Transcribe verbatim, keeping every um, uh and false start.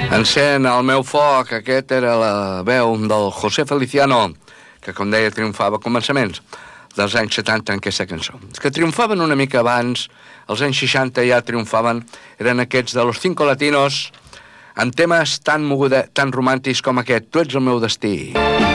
Encén el meu foc, aquest era la veu del José Feliciano, que com deia triomfava a començaments dels anys setanta en aquesta cançó. Els que triomfaven una mica abans, els anys seixanta ja triomfaven, eren aquests de los cinco latinos, amb temes tan, moguda, tan romàntics com aquest, Tu ets el meu destí.